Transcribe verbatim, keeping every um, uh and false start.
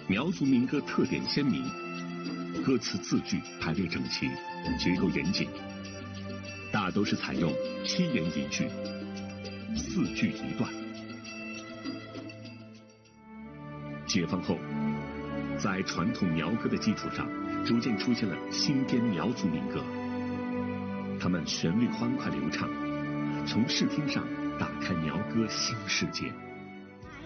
苗族民歌特点鲜明，歌词字句排列整齐，结构严谨，大都是采用七言一句、四句一段。解放后，在传统苗歌的基础上，逐渐出现了新编苗族民歌。它们旋律欢快流畅，从视听上打开苗歌新世界。